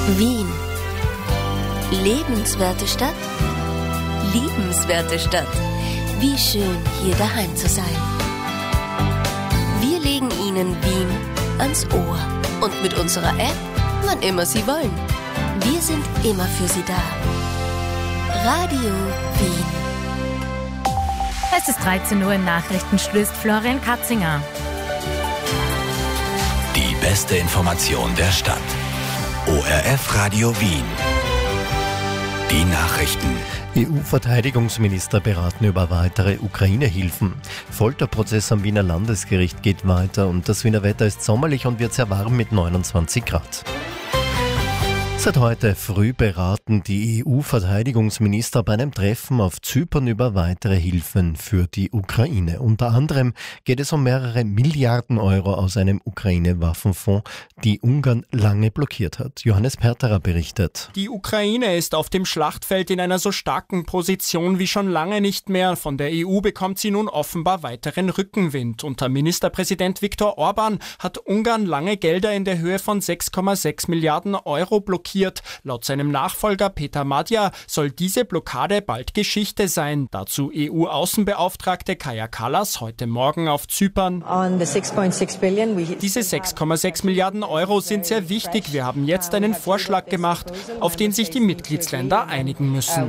Wien. Lebenswerte Stadt? Liebenswerte Stadt. Wie schön, hier daheim zu sein. Wir legen Ihnen Wien ans Ohr. Und mit unserer App, wann immer Sie wollen. Wir sind immer für Sie da. Radio Wien. Es ist 13 Uhr, im Nachrichtenstudio ist Florian Katzinger. Die beste Information der Stadt. ORF Radio Wien. Die Nachrichten. EU-Verteidigungsminister beraten über weitere Ukraine-Hilfen. Folterprozess am Wiener Landesgericht geht weiter und das Wiener Wetter ist sommerlich und wird sehr warm mit 29 Grad. Seit heute früh beraten die EU-Verteidigungsminister bei einem Treffen auf Zypern über weitere Hilfen für die Ukraine. Unter anderem geht es um mehrere Milliarden Euro aus einem Ukraine-Waffenfonds, die Ungarn lange blockiert hat. Johannes Perterer berichtet. Die Ukraine ist auf dem Schlachtfeld in einer so starken Position wie schon lange nicht mehr. Von der EU bekommt sie nun offenbar weiteren Rückenwind. Unter Ministerpräsident Viktor Orban hat Ungarn lange Gelder in der Höhe von 6,6 Milliarden Euro blockiert. Laut seinem Nachfolger Peter Madja soll diese Blockade bald Geschichte sein. Dazu EU-Außenbeauftragte Kaja Kallas heute Morgen auf Zypern. Diese 6,6 Milliarden Euro sind sehr wichtig. Wir haben jetzt einen Vorschlag gemacht, auf den sich die Mitgliedsländer einigen müssen.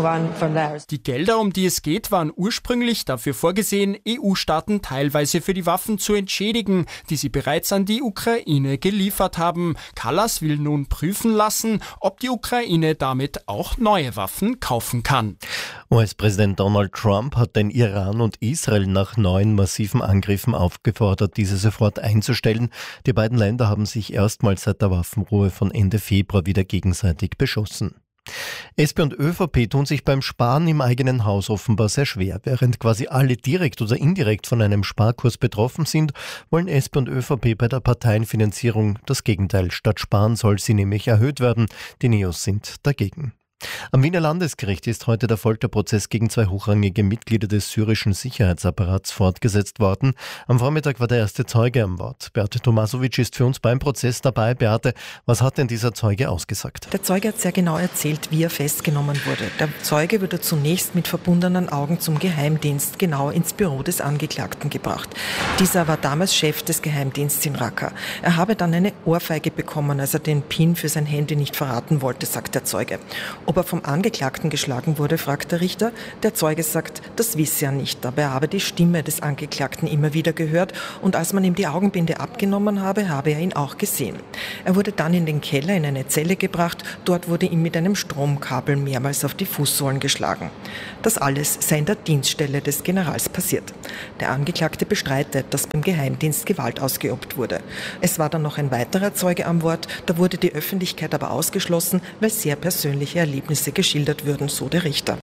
Die Gelder, um die es geht, waren ursprünglich dafür vorgesehen, EU-Staaten teilweise für die Waffen zu entschädigen, die sie bereits an die Ukraine geliefert haben. Kallas will nun prüfen lassen, ob die Ukraine damit auch neue Waffen kaufen kann. US-Präsident Donald Trump hat den Iran und Israel nach neuen massiven Angriffen aufgefordert, diese sofort einzustellen. Die beiden Länder haben sich erstmals seit der Waffenruhe von Ende Februar wieder gegenseitig beschossen. SP und ÖVP tun sich beim Sparen im eigenen Haus offenbar sehr schwer. Während quasi alle direkt oder indirekt von einem Sparkurs betroffen sind, wollen SP und ÖVP bei der Parteienfinanzierung das Gegenteil. Statt sparen soll sie nämlich erhöht werden. Die Neos sind dagegen. Am Wiener Landesgericht ist heute der Folterprozess gegen 2 hochrangige Mitglieder des syrischen Sicherheitsapparats fortgesetzt worden. Am Vormittag war der erste Zeuge am Wort. Beate Tomasovic ist für uns beim Prozess dabei. Beate, was hat denn dieser Zeuge ausgesagt? Der Zeuge hat sehr genau erzählt, wie er festgenommen wurde. Der Zeuge wurde zunächst mit verbundenen Augen zum Geheimdienst, genau ins Büro des Angeklagten gebracht. Dieser war damals Chef des Geheimdienstes in Raqqa. Er habe dann eine Ohrfeige bekommen, als er den PIN für sein Handy nicht verraten wollte, sagt der Zeuge. Ob er vom Angeklagten geschlagen wurde, fragt der Richter. Der Zeuge sagt, das wisse er nicht, aber er habe die Stimme des Angeklagten immer wieder gehört und als man ihm die Augenbinde abgenommen habe, habe er ihn auch gesehen. Er wurde dann in den Keller in eine Zelle gebracht, dort wurde ihm mit einem Stromkabel mehrmals auf die Fußsohlen geschlagen. Das alles sei in der Dienststelle des Generals passiert. Der Angeklagte bestreitet, dass beim Geheimdienst Gewalt ausgeübt wurde. Es war dann noch ein weiterer Zeuge am Wort, da wurde die Öffentlichkeit aber ausgeschlossen, weil sehr persönliche Erlebnisse geschildert würden, so der Richter.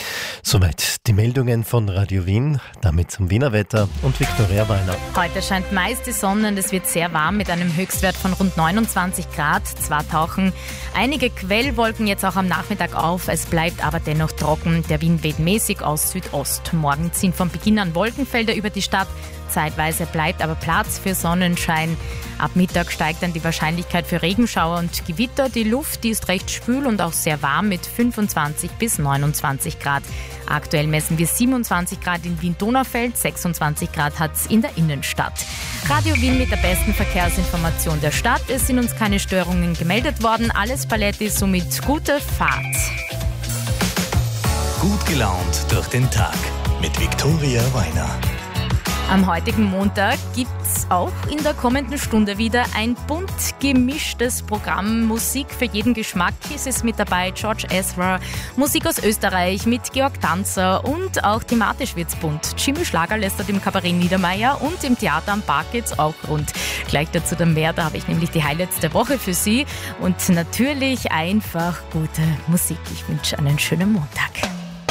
Soweit die Meldungen von Radio Wien, damit zum Wiener Wetter und Viktoria Weiner. Heute scheint meist die Sonne und es wird sehr warm mit einem Höchstwert von rund 29 Grad. Zwar tauchen einige Quellwolken jetzt auch am Nachmittag auf, es bleibt aber dennoch trocken. Der Wind weht mäßig aus Südost. Morgen ziehen von Beginn an Wolkenfelder über die Stadt. Zeitweise bleibt aber Platz für Sonnenschein. Ab Mittag steigt dann die Wahrscheinlichkeit für Regenschauer und Gewitter. Die Luft, die ist recht schwül und auch sehr warm mit 25 bis 29 Grad. Aktuell messen wir 27 Grad in Wien-Donaufeld, 26 Grad hat es in der Innenstadt. Radio Wien mit der besten Verkehrsinformation der Stadt. Es sind uns keine Störungen gemeldet worden. Alles Paletti, somit gute Fahrt. Gut gelaunt durch den Tag mit Viktoria Weiner. Am heutigen Montag gibt's auch in der kommenden Stunde wieder ein bunt gemischtes Programm. Musik für jeden Geschmack. Es ist mit dabei George Ezra, Musik aus Österreich mit Georg Danzer und auch thematisch wird's bunt. Jimmy Schlager lässt dort im Kabarett Niedermeyer und im Theater am Park geht's auch rund. Gleich dazu dann mehr, da habe ich nämlich die Highlights der Woche für Sie und natürlich einfach gute Musik. Ich wünsche einen schönen Montag.